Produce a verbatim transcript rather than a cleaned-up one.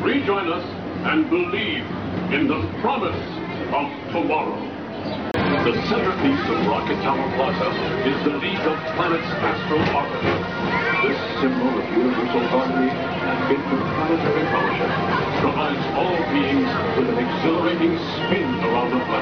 Rejoin us and believe in the promise of tomorrow. The centerpiece of Rocket Tower Plaza is the League of Planets Astral Orbiter. This symbol of universal harmony and interplanetary fellowship provides all beings with an exhilarating spin around the planet.